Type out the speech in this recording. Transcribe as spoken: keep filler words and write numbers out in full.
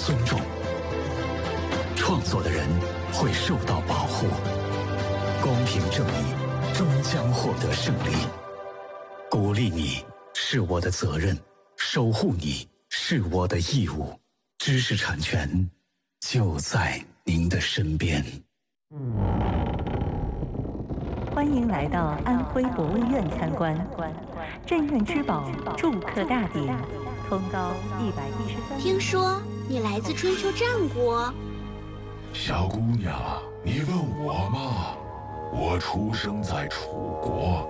尊重，创作的人会受到保护，公平正义终将获得胜利。鼓励你是我的责任，守护你是我的义务。知识产权就在您的身边。 欢迎来到安徽博物院参观，镇院之宝筑刻大典，通高一百一十三。 听说你来自春秋战国？ 小姑娘，你问我吗？我出生在楚国，